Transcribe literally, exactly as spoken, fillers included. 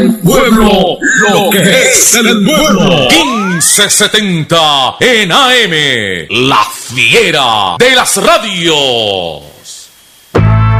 al pueblo lo que es del pueblo. quince setenta en A M, la fiera de las radios.